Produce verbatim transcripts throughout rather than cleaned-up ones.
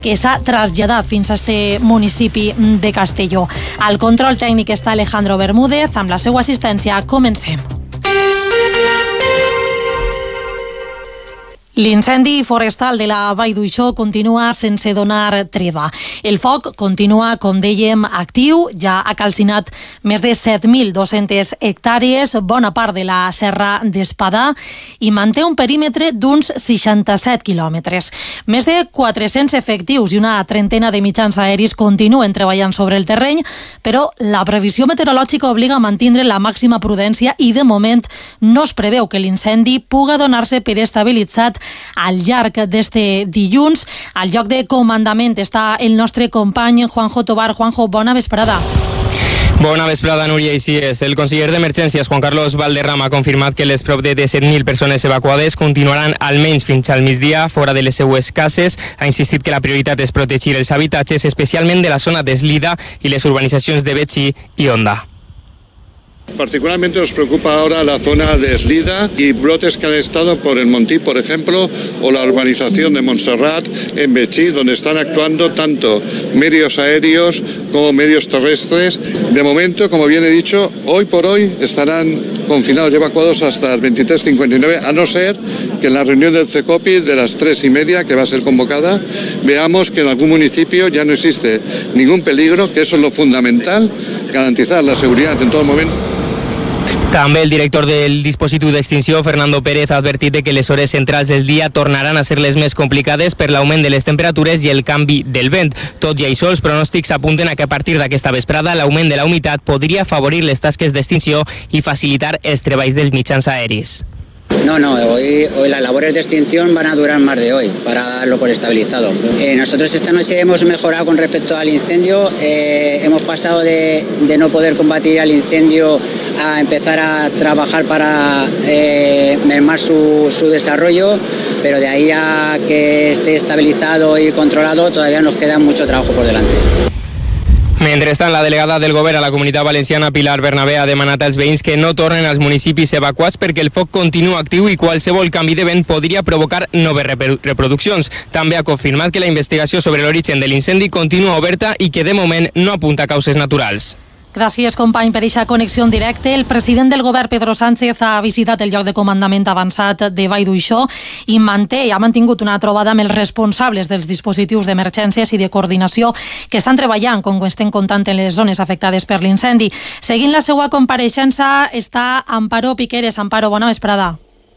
que s'ha traslladat fins a este municipi de Castelló. Al control tècnic està Alejandro Bermúdez. Amb la seva assistència comencem. L'incendi forestal de la Vall d'Uixó continua sense donar treva. El foc continua, com dèiem, actiu, ja ha calcinat més de set mil dos-centes hectàrees, bona part de la Serra d'Espadà, i manté un perímetre d'uns seixanta-set quilòmetres. Més de quatre-cents efectius i una trentena de mitjans aeris continuen treballant sobre el terreny, però la previsió meteorològica obliga a mantindre la màxima prudència i, de moment, no es preveu que l'incendi puga donar-se per estabilitzat al llarg d'este dilluns. Al lloc de comandament està el nostre company Juanjo Tobar. Juanjo, bona vesprada. Bona vesprada, Núria, i sí és. El conseller d'Emergències, Juan Carlos Valderrama, ha confirmat que les prop de disset mil persones evacuades continuaran almenys fins al migdia fora de les seues cases. Ha insistit que la prioritat és protegir els habitatges, especialment de la zona d'Eslida i les urbanitzacions de Betxí i Onda. Particularmente nos preocupa ahora la zona de Eslida y brotes que han estado por el Montí, por ejemplo, o la urbanización de Montserrat en Betxí, donde están actuando tanto medios aéreos como medios terrestres. De momento, como bien he dicho, hoy por hoy estarán confinados y evacuados hasta las veintitrés cincuenta y nueve, a no ser que en la reunión del CECOPI de las tres y media, que va a ser convocada, veamos que en algún municipio ya no existe ningún peligro, que eso es lo fundamental, garantizar la seguridad en todo momento. També el director del dispositiu d'extinció, Fernando Pérez, ha advertit que les hores centrals del dia tornaran a ser les més complicades per l'augment de les temperatures i el canvi del vent. Tot i això, els pronòstics apunten a que a partir d'aquesta vesprada l'augment de la humitat podria afavorir les tasques d'extinció i facilitar els treballs dels mitjans aeris. No, no, hoy, hoy las labores de extinción van a durar más de hoy, para darlo por estabilizado. Eh, nosotros esta noche hemos mejorado con respecto al incendio, eh, hemos pasado de, de no poder combatir al incendio a empezar a trabajar para eh, mermar su, su desarrollo, pero de ahí a que esté estabilizado y controlado todavía nos queda mucho trabajo por delante. Mentrestant, la delegada del govern a la Comunitat Valenciana, Pilar Bernabé, ha demanat als veïns que no tornen als municipis evacuats perquè el foc continua actiu i qualsevol canvi de vent podria provocar noves reproduccions. També ha confirmat que la investigació sobre l'origen de l'incendi continua oberta i que de moment no apunta a causes naturals. Gràcies, company, per aquesta connexió en directe. El president del govern, Pedro Sánchez, ha visitat el lloc de comandament avançat de Vall d'Uixó i manté i ha mantingut una trobada amb els responsables dels dispositius d'emergències i de coordinació que estan treballant, com estem contant, en les zones afectades per l'incendi. Seguint la seva compareixença està Amparo Piqueres. Amparo, bona vesprada.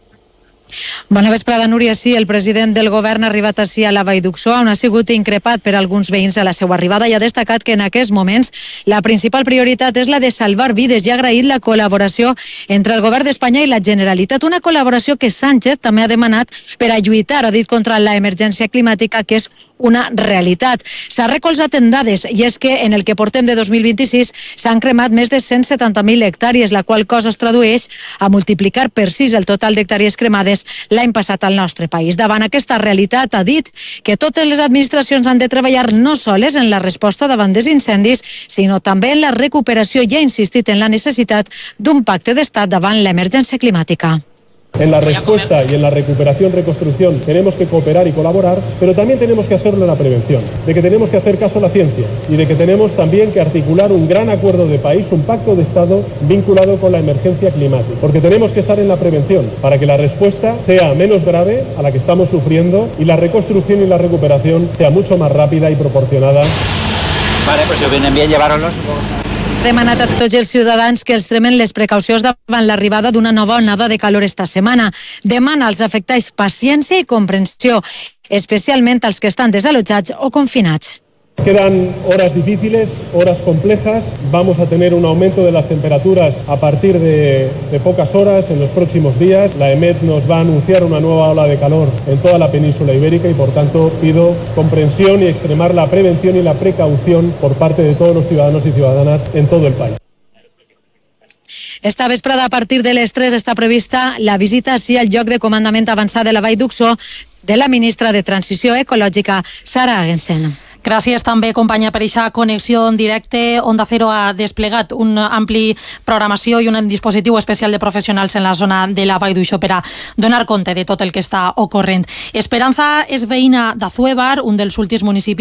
Bona vesprada, Núria. Sí, el president del govern ha arribat així a la Vall d'Uixó, on ha sigut increpat per alguns veïns a la seva arribada i ha destacat que en aquests moments la principal prioritat és la de salvar vides i ha agraït la col·laboració entre el govern d'Espanya i la Generalitat, una col·laboració que Sánchez també ha demanat per a lluitar, ha dit, contra la emergència climàtica, que és una realitat. S'ha recolzat en dades i és que en el que portem de dos mil vint-i-sis s'han cremat més de cent setanta mil hectàrees, la qual cosa es tradueix a multiplicar per sis el total d'hectàrees cremades l'any passat al nostre país. Davant aquesta realitat, ha dit que totes les administracions han de treballar no soles en la resposta davant dels incendis, sinó també en la recuperació, i ha insistit en la necessitat d'un pacte d'estat davant l'emergència climàtica. En la respuesta y en la recuperación, reconstrucción, tenemos que cooperar y colaborar, pero también tenemos que hacerlo en la prevención, de que tenemos que hacer caso a la ciencia y de que tenemos también que articular un gran acuerdo de país, un pacto de Estado vinculado con la emergencia climática, porque tenemos que estar en la prevención para que la respuesta sea menos grave a la que estamos sufriendo y la reconstrucción y la recuperación sea mucho más rápida y proporcionada. Vale, pues si vienen bien, llevároslos. Ha demanat a tots els ciutadans que els tremen les precaucions davant l'arribada d'una nova onada de calor esta setmana. Demana als afectats paciència i comprensió, especialment als que estan desallotjats o confinats. Quedan horas difíciles, horas complejas. Vamos a tener un aumento de las temperaturas a partir de, de pocas horas en los próximos días. La E M E T nos va a anunciar una nueva ola de calor en toda la península ibérica y, por tanto, pido comprensión y extremar la prevención y la precaución por parte de todos los ciudadanos y ciudadanas en todo el país. Esta vesprada, a partir de les tres, està prevista la visita així al lloc de comandament avançat de la Vall d'Uixó de la ministra de Transició Ecològica, Sara Agensen. Gràcies també, companya, per aquesta connexió en directe. Onda Cero ha desplegat una ampli programació i un dispositiu especial de professionals en la zona de la Vall d'Uixó per a donar compte de tot el que està ocorrent. Esperanza és veïna d'Azuévar, un dels últims municipis